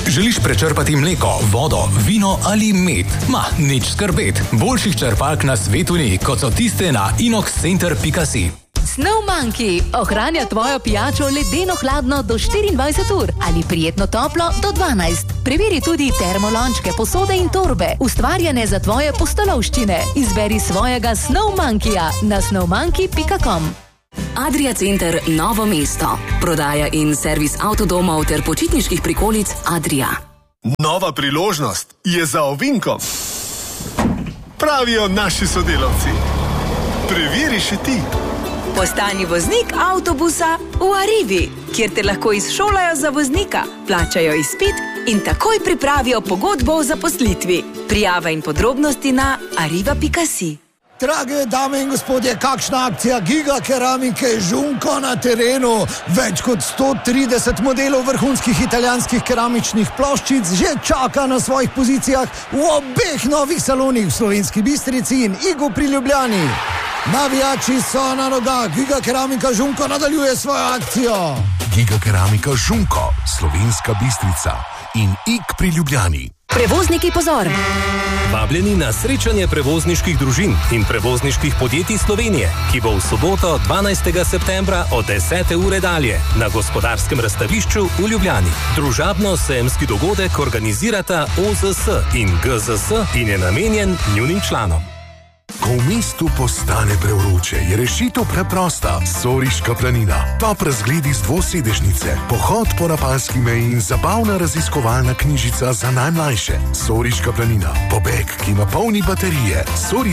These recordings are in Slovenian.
Želiš prečrpati mleko, vodo, vino ali med? Nič skrbet. Boljših črpalk na svetu ni, kot so tiste na inoxcenter.si. Snow Monkey ohranja tvojo pijačo ledeno hladno do 24 ur ali prijetno toplo do 12. Preveri tudi termolončke, posode in torbe, ustvarjene za tvoje pustolovščine. Izberi svojega Snow Monkeyja na snowmonkey.com. Adria Center Novo mesto. Prodaja in servis avtodomov ter počitniških prikolic Adria. Nova priložnost je za ovinkom. Pravijo naši sodelavci. Preveri še ti. Postani voznik avtobusa v Arrivi, kjer te lahko izšolajo za voznika, plačajo izpit in takoj pripravijo pogodbo o zaposlitvi. Prijava in podrobnosti na arriva.si. Drage dame in gospodje, kakšna akcija Giga Keramike Žunko na terenu. Več kot 130 modelov vrhunskih italijanskih keramičnih ploščic že čaka na svojih pozicijah v obeh novih salonih v Slovenski Bistrici in Igu pri Ljubljani. Navijači so na nogah, Giga Keramika Žunko nadaljuje svojo akcijo. Giga Keramika Žunko, Slovenska Bistrica in Ig pri Ljubljani. Prevozniki pozor! Vabljeni na srečanje prevozniških družin in prevozniških podjetij Slovenije, ki bo v soboto 12. septembra od 10. ure dalje na Gospodarskem razstavišču v Ljubljani. Družabno-sejemski dogodek organizirata OZS in GZS in je namenjen njunim članom. Ko v mestu postane prevroče, je rešitev preprosta. Soriška planina. Top razgledi z dvosedežnice, pohod po Rapalski meji in zabavna raziskovalna knjižica za najmlajše. Soriška planina. Pobeg, ki ima polni baterije.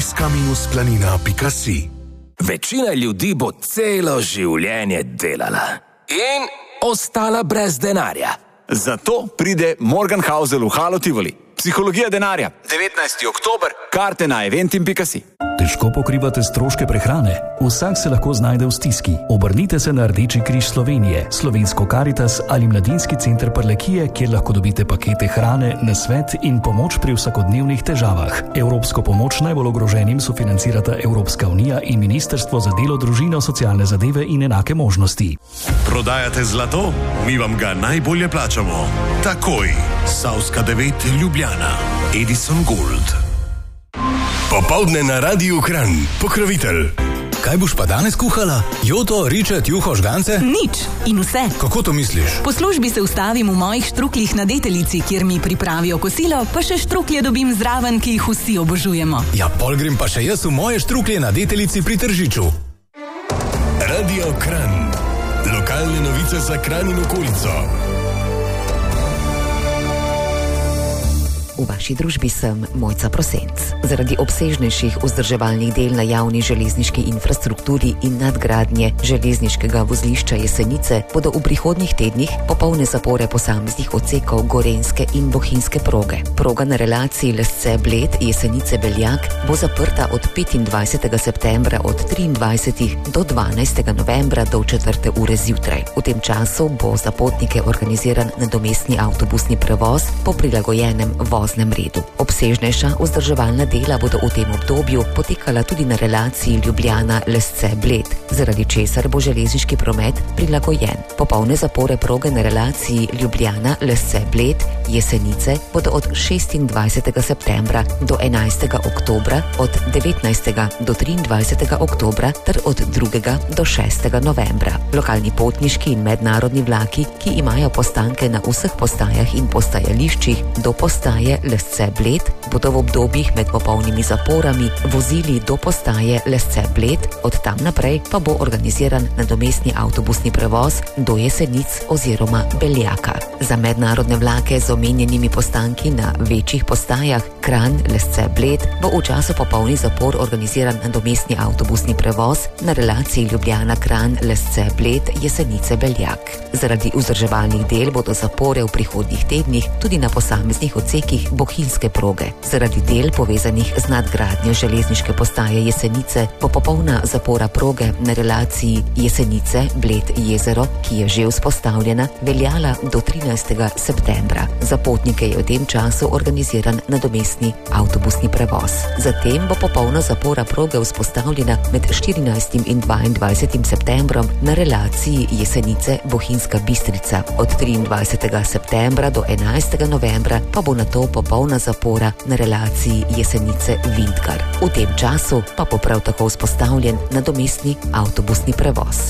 soriska-planina.si. Večina ljudi bo celo življenje delala in ostala brez denarja. Zato pride Morgenhausel v Halo Tivoli. Psihologija denarja. 19. oktober. Karte na eventim.si. Težko pokrivate stroške prehrane? Vsak se lahko znajde v stiski. Obrnite se na Rdeči križ Slovenije, Slovensko Karitas ali Mladinski center Prlekije, kjer lahko dobite pakete hrane, nasvet in pomoč pri vsakodnevnih težavah. Evropsko pomoč najbolj ogroženim sofinancirata Evropska unija in Ministrstvo za delo, družino, socialne zadeve in enake možnosti. Prodajate zlato? Mi vam ga najbolje plačamo. Takoj. Savska 9 Ljubljana. Edison Gold. Popoldne na Radiu Kranj. Pokrovitelj. Kaj boš pa danes kuhala? Joto, ričet, juho, žgance? Nič in vse. Kako to misliš? Po službi se ustavim v mojih štrukljih na Deteljici, kjer mi pripravijo kosilo, pa še štruklje dobim zraven, ki jih vsi obožujemo. Ja, pol grem pa še jaz v moje štruklje na Deteljici pri Tržiču. Radio Kranj. Lokalne novice za Kranj in okolico. V vaši družbi sem Mojca Prosenc. Zaradi obsežnejših vzdrževalnih del na javni železniški infrastrukturi in nadgradnje železniškega vozlišča Jesenice bodo v prihodnjih tednih popolne zapore posameznih odsekov gorenjske in bohinjske proge. Proga na relaciji Lesce-Bled Jesenice-Beljak bo zaprta od 25. septembra od 23. do 12. novembra do 4. ure zjutraj. V tem času bo za potnike organiziran nadomestni avtobusni prevoz po prilagojenem voznem redu. Obsežnejša vzdrževalna dela bodo v tem obdobju potekala tudi na relaciji Ljubljana-Lesce-Bled, zaradi česar bo železniški promet prilagojen. Popolne zapore proge na relaciji Ljubljana-Lesce-Bled Jesenice bodo od 26. septembra do 11. oktobra, od 19. do 23. oktobra ter od 2. do 6. novembra. Lokalni potniški in mednarodni vlaki, ki imajo postanke na vseh postajah in postajališčih do postaje Lesce-Bled, bodo v obdobjih med popolnimi zaporami vozili do postaje Lesce-Bled, od tam naprej pa bo organiziran nadomestni avtobusni prevoz do Jesenic oziroma Beljaka. Za mednarodne vlake z omenjenimi postanki na večjih postajah Kranj, Lesce-Bled bo v času popolnih zapor organiziran nadomestni avtobusni prevoz na relaciji Ljubljana-Kranj, Lesce-Bled, Jesenice-Beljak. Zaradi vzdrževalnih del bodo zapore v prihodnjih tednih tudi na posameznih odsekih bohinjske proge. Zaradi del povezanih z nadgradnjo železniške postaje Jesenice bo popolna zapora proge na relaciji Jesenice-Bled-Jezero, ki je že vzpostavljena, veljala do 13. 13. septembra. Za potnike je v tem času organiziran nadomestni avtobusni prevoz. Zatem bo popolna zapora proge vzpostavljena med 14. in 22. septembrom na relaciji Jesenice-Bohinjska Bistrica. Od 23. septembra do 11. novembra pa bo nato popolna zapora na relaciji Jesenice-Vintgar. V tem času pa bo prav tako vzpostavljen nadomestni avtobusni prevoz.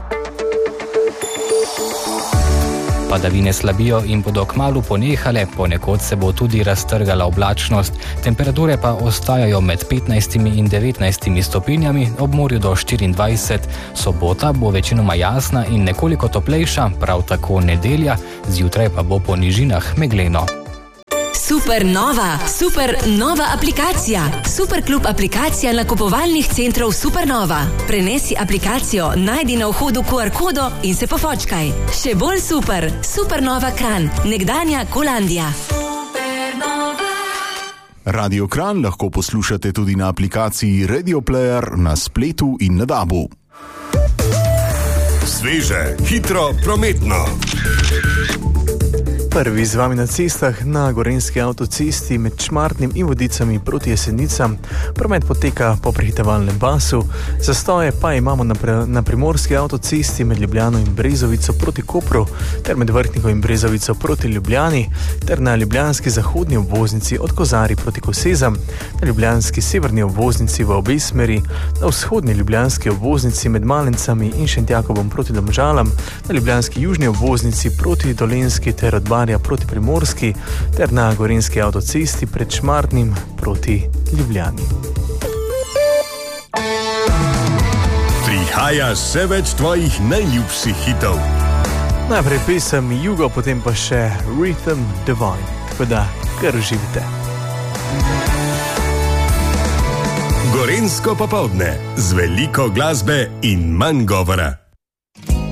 Padavine slabijo in bodo kmalu ponehale, ponekod se bo tudi raztrgala oblačnost, temperature pa ostajajo med 15 in 19 stopinjami, ob morju do 24. Sobota bo večinoma jasna in nekoliko toplejša, prav tako nedelja, zjutraj pa bo po nižinah megleno. Super nova aplikacija. Superklub aplikacija nakupovalnih centrov Supernova. Prenesi aplikacijo, najdi na vhodu QR kodo in se pofočkaj. Še bolj super. Supernova Kranj, nekdanja Kolandija. Radio Kranj lahko poslušate tudi na aplikaciji Radio Player na spletu in na DAB-u. Sveže, hitro, prometno. Prvi z vami na cestah na Gorenjski avtocesti med Šmartnim in Vodicami proti Jesenicam. Promet poteka po prehitevalnem pasu. Zastoje pa imamo na Primorski avtocesti med Ljubljano in Brezovico proti Kopru, ter med Vrhniko in Brezovico proti Ljubljani, ter na ljubljanski zahodni obvoznici od Kozari proti Kosezam, na ljubljanski severni obvoznici v obe smeri, na vzhodni ljubljanski obvoznici med Malencami in Šentjakobom proti Domžalam, na ljubljanski južni obvoznici proti Dolenjski ter od Barja proti Primorski, ter na Gorenjski avtocesti pred Šmartnim proti Ljubljani. Prihaja še več tvojih najljubših hitov. Najprej pesem Jugo, potem pa še Rhythm Divine. Tako da, kar uživite. Gorenjsko popoldne z veliko glasbe in manj govora.